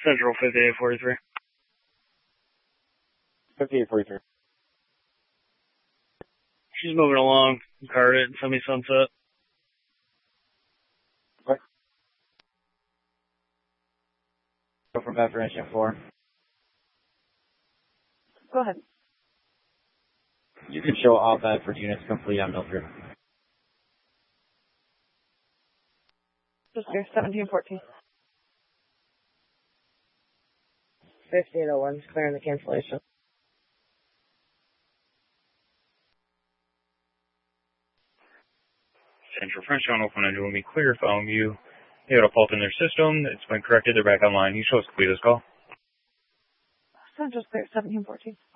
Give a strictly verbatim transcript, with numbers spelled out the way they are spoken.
Central fifty-eight forty-three. fifty-eight forty-three. She's moving along. Card it. Send me sunset. Okay. Go from bed for engine four. Go ahead. You can show all bed for units complete on Mildred. Just here, seventeen fourteen. fifteen oh one, clearing the cancellation. Central French on open and will be clear. Following you. They had a fault in their system. It's been corrected. They're back online. You show us complete this call. Central's clear, seventeen fourteen.